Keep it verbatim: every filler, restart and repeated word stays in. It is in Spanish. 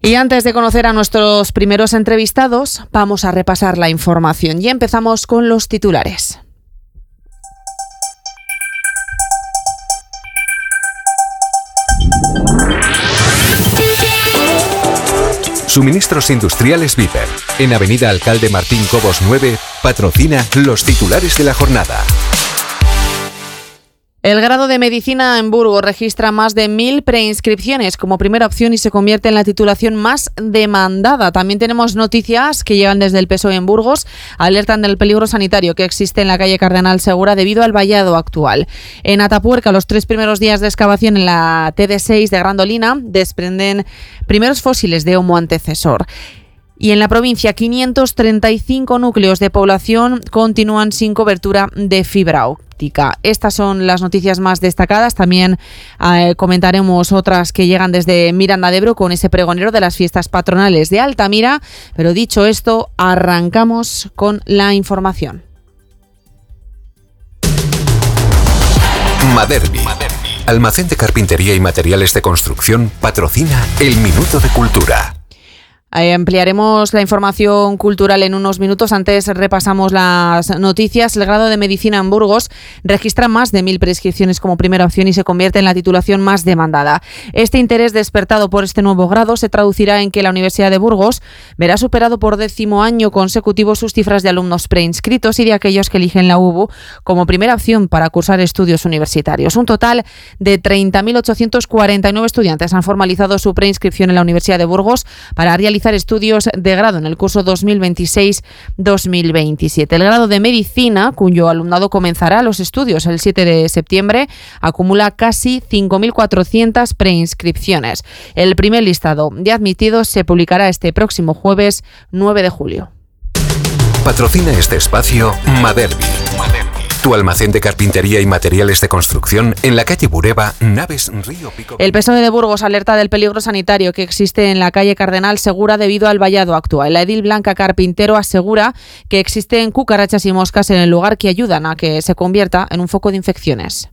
Y antes de conocer a nuestros primeros entrevistados, vamos a repasar la información y empezamos con los titulares. Suministros Industriales Viper, en Avenida Alcalde Martín Cobos nueve, patrocina los titulares de la jornada. El grado de Medicina en Burgos registra más de mil preinscripciones como primera opción y se convierte en la titulación más demandada. También tenemos noticias que llegan desde el P S O E en Burgos. Alertan del peligro sanitario que existe en la calle Cardenal Segura debido al vallado actual. En Atapuerca, los tres primeros días de excavación en la T D seis de Grandolina desprenden primeros fósiles de Homo antecesor. Y en la provincia, quinientos treinta y cinco núcleos de población continúan sin cobertura de fibra óptica. Estas son las noticias más destacadas. También eh, comentaremos otras que llegan desde Miranda de Ebro con ese pregonero de las fiestas patronales de Altamira. Pero dicho esto, arrancamos con la información. Maderbi, almacén de carpintería y materiales de construcción, patrocina el Minuto de Cultura. Ampliaremos la información cultural en unos minutos. Antes repasamos las noticias. El grado de Medicina en Burgos registra más de mil prescripciones como primera opción y se convierte en la titulación más demandada. Este interés despertado por este nuevo grado se traducirá en que la Universidad de Burgos verá superado por décimo año consecutivo sus cifras de alumnos preinscritos y de aquellos que eligen la U B U como primera opción para cursar estudios universitarios. Un total de treinta mil ochocientos cuarenta y nueve estudiantes han formalizado su preinscripción en la Universidad de Burgos para realizar estudios de grado en el curso dos mil veintiséis dos mil veintisiete. El grado de Medicina, cuyo alumnado comenzará los estudios el siete de septiembre, acumula casi cinco mil cuatrocientas preinscripciones. El primer listado de admitidos se publicará este próximo jueves nueve de julio. Patrocina este espacio Maderbi, tu almacén de carpintería y materiales de construcción en la calle Bureba, Naves Río Pico. El P S O E de Burgos alerta del peligro sanitario que existe en la calle Cardenal Segura debido al vallado actual. La edil Blanca Carpintero asegura que existen cucarachas y moscas en el lugar que ayudan a que se convierta en un foco de infecciones.